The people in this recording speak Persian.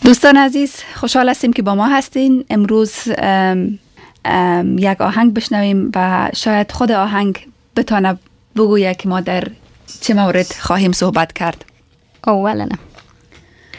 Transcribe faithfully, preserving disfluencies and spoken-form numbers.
دوستان عزیز، خوشحال هستیم که با ما هستین. امروز ام ام یک آهنگ بشنویم و شاید خود آهنگ بتانه بگوید که ما در چه مورد خواهیم صحبت کرد. اولا